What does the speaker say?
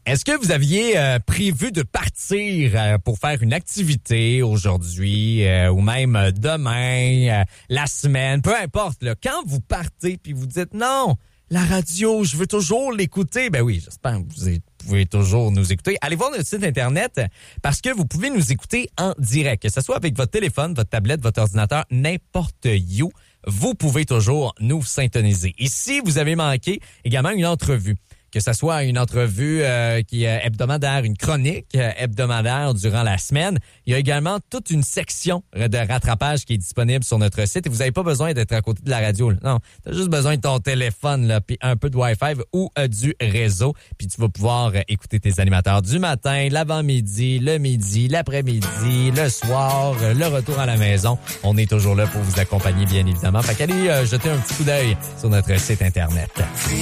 Est-ce que vous aviez prévu de partir pour faire une activité aujourd'hui ou même demain, la semaine, peu importe, là, quand vous partez puis vous dites non, la radio, je veux toujours l'écouter. Ben oui, j'espère que vous pouvez toujours nous écouter. Allez voir notre site Internet parce que vous pouvez nous écouter en direct, que ce soit avec votre téléphone, votre tablette, votre ordinateur, n'importe où. Vous pouvez toujours nous syntoniser. Et si vous avez manqué également une entrevue, que ce soit une entrevue qui est hebdomadaire, une chronique hebdomadaire durant la semaine. Il y a également toute une section de rattrapage qui est disponible sur notre site et vous n'avez pas besoin d'être à côté de la radio. Là. Non, tu as juste besoin de ton téléphone là, puis un peu de Wi-Fi ou du réseau. Puis tu vas pouvoir écouter tes animateurs du matin, l'avant-midi, le midi, l'après-midi, le soir, le retour à la maison. On est toujours là pour vous accompagner, bien évidemment. Fait qu'allez jeter un petit coup d'œil sur notre site Internet.